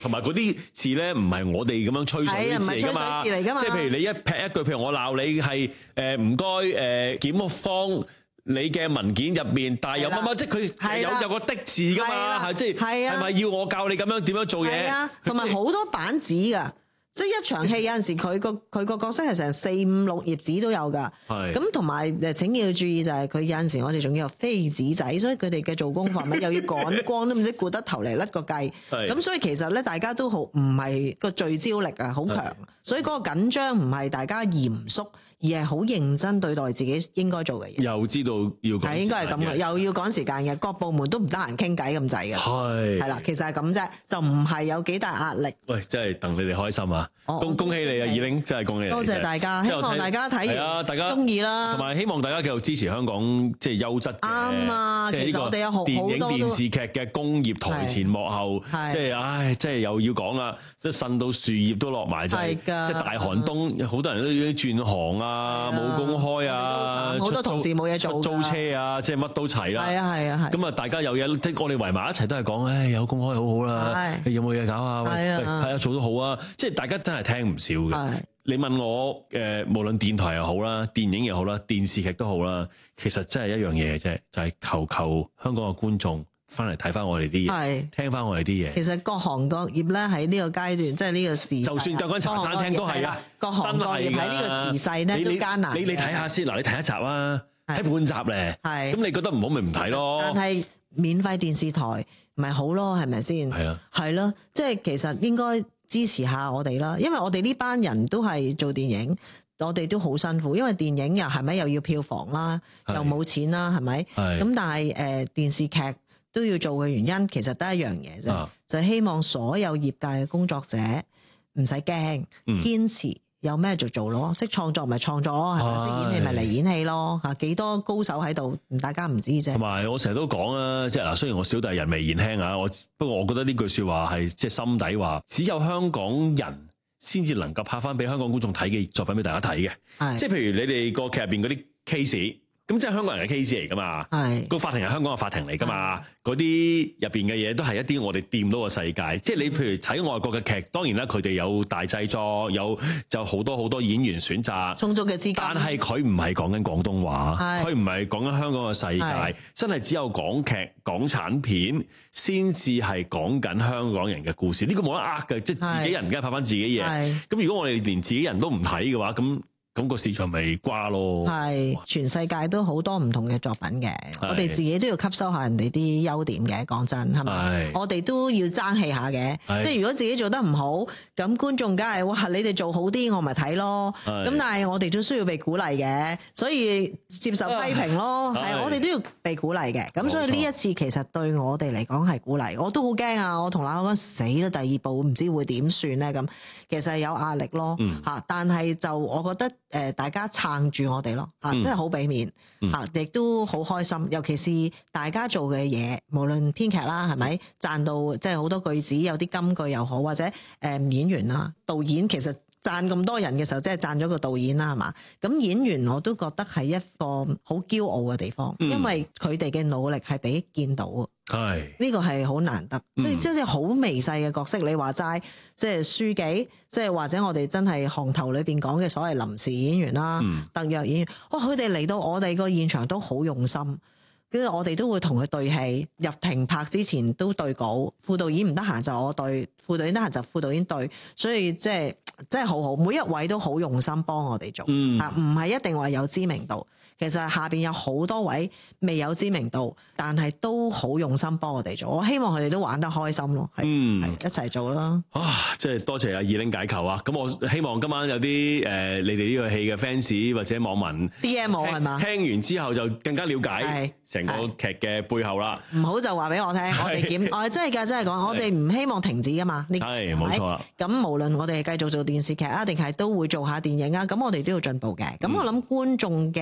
同埋嗰啲字咧唔係我哋咁樣吹水啲字嚟㗎嘛， 唔係吹水字嚟㗎嘛即係譬如你一劈一句，譬如我鬧你係唔該檢方你嘅文件入面帶有乜乜，即係佢有個的字㗎嘛，係即係係咪要我教你咁樣點樣做嘢？ 係啊，同埋好多版紙㗎。即係一場戲有陣時佢個角色係成4、5、6頁紙都有㗎，咁同埋請要注意就係佢有陣時我哋仲要有飛紙仔，所以佢哋嘅做功課咪又要趕光都唔知顧得頭嚟甩個計，咁所以其實咧大家都好唔係個聚焦力啊好強，所以嗰個緊張唔係大家嚴肅，而係好認真對待自己應該做嘅嘢， 又知道要趕時間嘅， 係應該係咁嘅，又要趕時間嘅，各部門都唔得閒傾偈咁滯嘅，係啦，其實係咁啫，就唔係有幾大壓力。 喂，真係戥你哋開心啊！恭喜你啊，二玲，真係恭喜你！ 多謝大家，希望大家睇完大家中意啦， 同埋希望大家繼續支持香港即係優質嘅， 啱啊！其實我哋有好多電影電視劇嘅工業台前幕後，即係即係又要講啦，即係呻到樹葉都落埋，即係大寒冬，好多人都已經轉行啊，冇工開啊， 好多同事冇嘢做， 租車啊，即係乜都齊啦。 係啊， 咁啊，大家有嘢，即係我哋圍埋一齊都係講，有工開好好啦，有冇嘢搞啊？係啊，做得好啊！即係大家真係聽唔少嘅。你問我無論電台又好啦，電影又好啦，電視劇都好啦，其實真係一樣嘢嘅啫，就係求香港嘅觀眾翻嚟睇翻我哋啲嘢，聽翻我哋啲嘢。其實各行各業咧喺呢個階段，即係呢個時， 就算間茶餐廳都係啊， 各行各業喺呢個時勢咧都艱難。 你睇下先，嗱，你睇一集啊，睇半集咧，咁你覺得唔好咪唔睇咯。 但係免費電視台咪好咯，係咪先？係咯，即係其實應該支持下我哋啦，因為我哋呢班人都係做電影，我哋都好辛苦，因為電影又係咪又要票房啦，又冇錢啦，係咪？咁但係電視劇都要做嘅原因，其實得一樣嘢啫，就係希望所有業界嘅工作者唔使驚，堅持。有咩就做咯，識創作咪創作咯，係咪？識演戲咪嚟演戲咯，嚇幾多高手喺度，大家唔知啫。 同埋我成日都講啊，即係嗱，雖然我小弟人微言輕啊，不過我覺得呢句説話係即係心底話，只有香港人先至能夠拍翻俾香港觀眾睇嘅作品俾大家睇嘅。即係譬如你哋個劇入邊嗰啲 case。咁即係香港人嘅 case 嚟噶嘛？個法庭係香港嘅法庭嚟噶嘛？嗰啲入邊嘅嘢都係一啲我哋掂到嘅世界。即係你譬如睇外國嘅劇，當然啦，佢哋有大製作，就好多演員選擇， 充足嘅資金。 但係佢唔係講緊廣東話，佢唔係講緊香港嘅世界，真係只有港劇、港產片先至係講緊香港人嘅故事。呢個冇得呃嘅，即係自己人梗係拍翻自己嘢。咁如果我哋連自己人都唔睇嘅話，咁個市場咪瓜咯。係全世界都好多唔同嘅作品嘅，我哋自己都要吸收下人哋啲優點嘅。講真係咪？我哋都要爭氣下嘅。即係如果自己做得唔好，咁觀眾梗係哇，你哋做好啲，我咪睇咯。咁但係我哋都需要被鼓勵嘅，所以接受批評咯。係我哋都要被鼓勵嘅。咁所以呢一次其實對我哋嚟講係鼓勵。我都好驚啊！我同嗱我講死啦，第二部唔知會點算咧？咁其實係有壓力咯。但係就我覺得。大家撐住我哋咯，真係好俾面，亦都好開心。尤其是大家做嘅嘢，無論編劇啦，係咪讚到即係好多句子，有啲金句又好，或者演員啦、導演，其實讚咁多人嘅時候，即係讚咗個導演啦，係嘛？咁演員我都覺得係一個好驕傲嘅地方，因為佢哋嘅努力係俾見到啊。係呢個係好難得，即係好微細嘅角色。你話齋，即係書記，即係或者我哋真係行頭裏邊講嘅所謂臨時演員啦、特約演員，哇！佢哋嚟到我哋個現場都好用心，跟住我哋都會同佢對戲，入庭拍之前都對稿，副導演唔得閒就我對，副導演得閒就副導演對，所以即係真係好好，每一位都好用心幫我哋做，唔係一定話有知名度。其實下邊有好多位未有知名度，但係都好用心幫我哋做。我希望佢哋都玩得開心咯，係一齊做啦。 即係多謝阿二玲解構啊！咁我希望今晚有啲你哋呢個戲嘅 fans 或者網民 DM 我係嘛？ 聽完之後就更加了解成個劇嘅背後啦。唔好就話俾我聽，我哋我真係㗎，真係講，我哋唔希望停止㗎嘛。 係冇錯啦。 咁無論我哋繼續做電視劇啊，定係都會做下電影啊，咁我哋都要進步嘅。咁我諗觀眾嘅嘢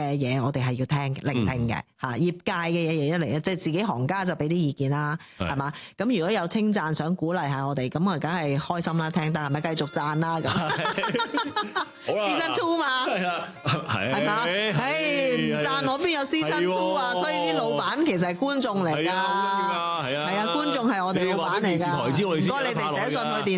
我哋係要聽聆聽嘅嚇，業界嘅嘢一嚟即係自己行家就俾啲意見啦，係嘛？咁如果有稱讚想鼓勵下我哋，咁啊梗係開心啦，聽得係咪繼續讚啦咁？ 好啦 Season 2嘛， 係啊， 係嘛？唔讚我邊有 Season 2啊？所以啲老闆其實係觀眾嚟㗎，係啊， 觀眾係我哋老闆嚟㗎。唔該你哋寫信去電